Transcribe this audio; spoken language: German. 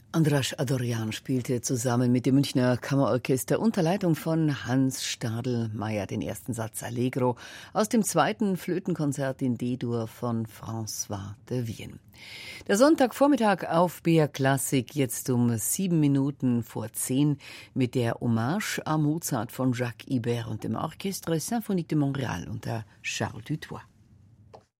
Andras Adorjan spielte zusammen mit dem Münchner Kammerorchester unter Leitung von Hans Stadelmeier den ersten Satz Allegro aus dem zweiten Flötenkonzert in D-Dur von François de Vienne. Der Sonntagvormittag auf BR Klassik jetzt um 7:07 mit der Hommage à Mozart von Jacques Ibert und dem Orchestre Symphonique de Montréal unter Charles Dutoit.